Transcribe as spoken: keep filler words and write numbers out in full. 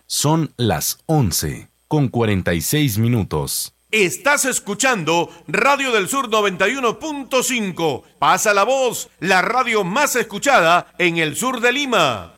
Son las once con cuarenta y seis minutos. Estás escuchando Radio del Sur noventa y uno punto cinco. Pasa la voz, la radio más escuchada en el sur de Lima.